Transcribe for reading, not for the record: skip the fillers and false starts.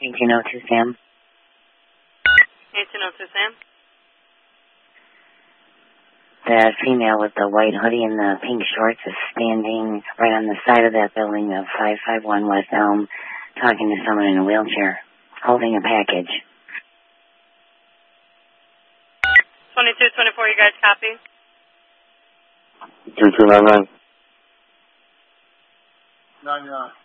1802 Sam. 1802 Sam. The female with the white hoodie and the pink shorts is standing right on the side of that building of 551 West Elm, talking to someone in a wheelchair, holding a package. 2224, you guys copy? 2299. 99.